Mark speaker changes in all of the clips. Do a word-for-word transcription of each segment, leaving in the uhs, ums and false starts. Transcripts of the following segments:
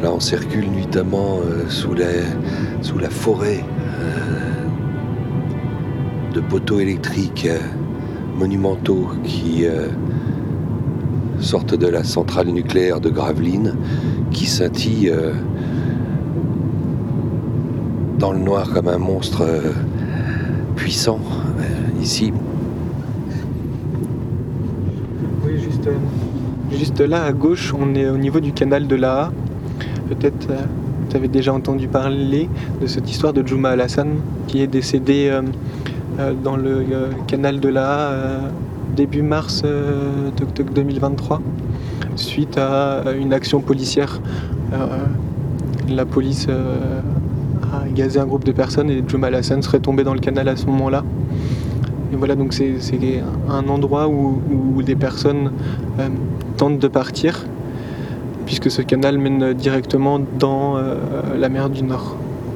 Speaker 1: Là, on circule nuitamment euh, sous, la, sous la forêt euh, de poteaux électriques euh, monumentaux qui euh, sortent de la centrale nucléaire de Gravelines, qui scintillent euh, dans le noir comme un monstre euh, puissant euh, ici.
Speaker 2: Oui, juste, euh, juste là à gauche, on est au niveau du canal de l'A A. Peut-être euh, tu avais déjà entendu parler de cette histoire de Juma Al-Hassan qui est décédé euh, euh, dans le euh, canal de l'A A euh, début mars euh, deux mille vingt-trois suite à une action policière. Euh, la police euh, a gazé un groupe de personnes et Juma Al-Hassan serait tombé dans le canal à ce moment-là. Et voilà, donc c'est, c'est un endroit où, où des personnes euh, tentent de partir, puisque ce canal mène directement dans euh, la mer du Nord.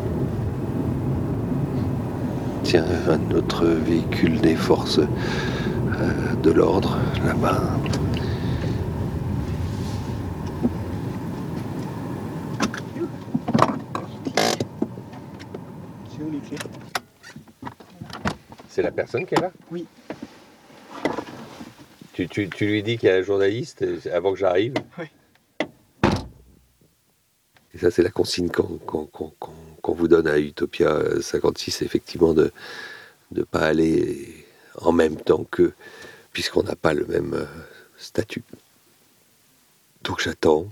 Speaker 1: Tiens, un autre véhicule des forces euh, de l'ordre, là-bas.
Speaker 2: C'est où les clés ?
Speaker 1: C'est la personne qui est là ?
Speaker 2: Oui.
Speaker 1: Tu, tu, tu lui dis qu'il y a un journaliste avant que j'arrive ?
Speaker 2: Oui.
Speaker 1: Et ça, c'est la consigne qu'on, qu'on, qu'on, qu'on vous donne à Utopia cinquante-six, effectivement, de ne pas aller en même temps qu'eux, puisqu'on n'a pas le même euh, statut. Donc j'attends.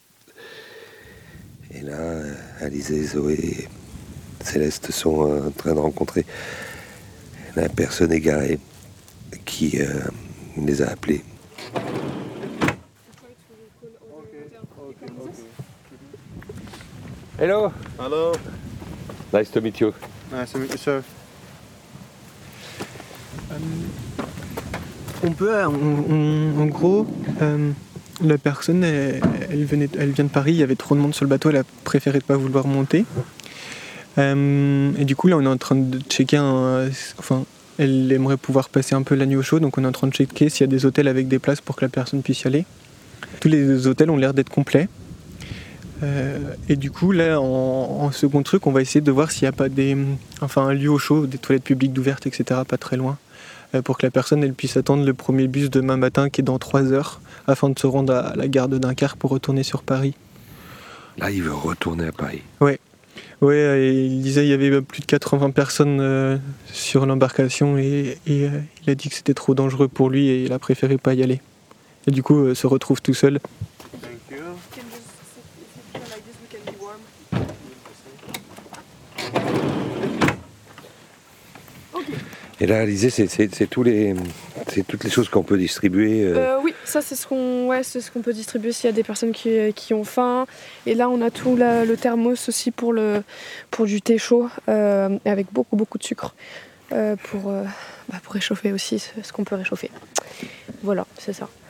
Speaker 1: Et là, Alizé, Zoé et Céleste sont en train de rencontrer la personne égarée qui euh, les a appelés. Hello.
Speaker 3: Hello.
Speaker 1: Nice to meet you.
Speaker 3: Nice to meet you, sir.
Speaker 2: Euh, on peut, on, on, en gros, euh, la personne, elle, elle, venait, elle vient de Paris, il y avait trop de monde sur le bateau, elle a préféré ne pas vouloir monter. Euh, et du coup, là, on est en train de checker un... Enfin, elle aimerait pouvoir passer un peu la nuit au chaud, donc on est en train de checker s'il y a des hôtels avec des places pour que la personne puisse y aller. Tous les hôtels ont l'air d'être complets. Euh, et du coup, là, en, en second truc, on va essayer de voir s'il n'y a pas des, enfin, un lieu au chaud, des toilettes publiques ouvertes, et cetera, pas très loin, euh, pour que la personne elle puisse attendre le premier bus demain matin, qui est dans trois heures, afin de se rendre à la gare de Dunkerque pour retourner sur Paris.
Speaker 1: Là, il veut retourner à Paris.
Speaker 2: Ouais. Ouais, et il disait qu'il y avait plus de quatre-vingts personnes euh, sur l'embarcation et, et euh, il a dit que c'était trop dangereux pour lui et il a préféré pas y aller. Et du coup, euh, se retrouve tout seul.
Speaker 1: Et là, Alizé, c'est, c'est, c'est, tous les, c'est toutes les choses qu'on peut distribuer euh...
Speaker 4: Euh, Oui, ça c'est ce qu'on, ouais, c'est ce qu'on peut distribuer s'il y a des personnes qui, qui ont faim. Et là, on a tout la, le thermos aussi pour, le, pour du thé chaud, euh, avec beaucoup beaucoup de sucre, euh, pour, euh, bah, pour réchauffer aussi ce, ce qu'on peut réchauffer. Voilà, c'est ça.